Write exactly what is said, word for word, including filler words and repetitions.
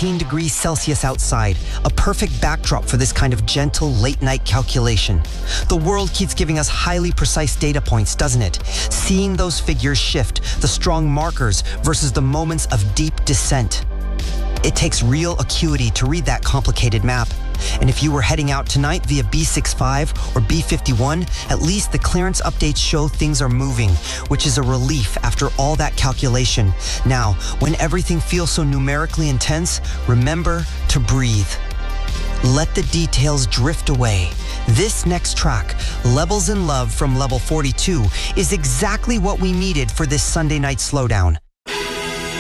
eighteen degrees Celsius outside, a perfect backdrop for this kind of gentle late-night calculation. The world keeps giving us highly precise data points, doesn't it? Seeing those figures shift, the strong markers versus the moments of deep descent. It takes real acuity to read that complicated map. And if you were heading out tonight via B sixty-five or B fifty-one, at least the clearance updates show things are moving, which is a relief after all that calculation. Now, when everything feels so numerically intense, remember to breathe. Let the details drift away. This next track, Levels in Love from Level forty-two, is exactly what we needed for this Sunday night slowdown.